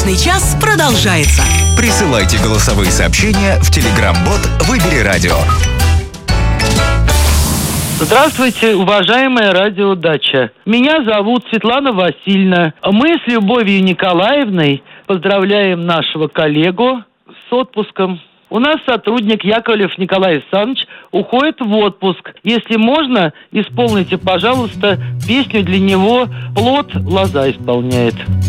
Музыкальный час продолжается. Присылайте голосовые сообщения в Telegram-бот «Выбери радио». Здравствуйте, уважаемая радиодача. Меня зовут Светлана Васильевна. Мы с Любовью Николаевной поздравляем нашего коллегу с отпуском. У нас сотрудник Яковлев Николай Александрович уходит в отпуск. Если можно, исполните, пожалуйста, песню для него «Плод лоза» исполняет.